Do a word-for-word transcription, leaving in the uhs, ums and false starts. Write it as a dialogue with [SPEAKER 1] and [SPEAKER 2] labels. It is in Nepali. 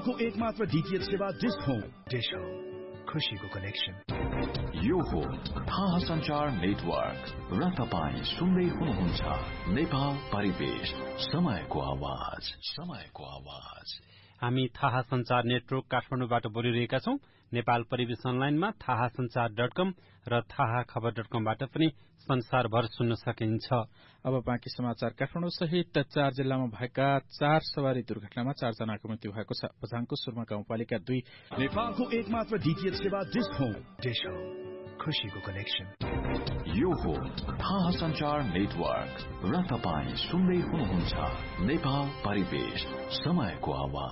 [SPEAKER 1] नेपालको एकमात्र डीटीएच सेवा डिश होम। डिश होम, खुशीको कनेक्सन।
[SPEAKER 2] यो हो थाहा सञ्चार नेटवर्क र तपाईँ सुन्दै हुनुहुन्छ नेपाल परिवेश, समयको आवाज, समयको आवाज।
[SPEAKER 3] हामी थाहा सञ्चार नेटवर्क काठमाडौँबाट बोलिरहेका छौं। नेपाल परिवेश अनलाइनमा थाहा सञ्चार डट कम र थाहा खबर डट कमबाट पनि संसारभर सुन्न सकिन्छ।
[SPEAKER 4] अब बाँकी समाचार। काठमाडौँ सहित चार जिल्लामा भएका चार सवारी दुर्घटनामा चारजनाको मृत्यु भएको छ। बझाङको सुर्मा गाउँपालिका दुई
[SPEAKER 1] नेपालको एकमात्र डीटीएच सेवा डिश होम। डिश होम, खुशीको कनेक्सन।
[SPEAKER 2] यो हो थाहा सञ्चार नेटवर्क र तपाईँ सुन्दै हुनुहुन्छ नेपाल परिवेश, समयको आवाज।